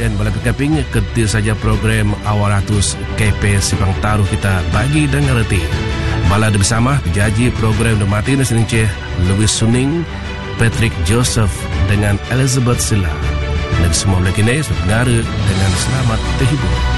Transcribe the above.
dan bala pikaping ketir saja program awal ratus KP Simpang Taruh kita bagi dengar reti. Bala bersama jaji program The Martinez Ningsih, Louis Suning, Patrick Joseph dengan Elizabeth Silla. Dan semua mereka ini dengan selamat terhibur.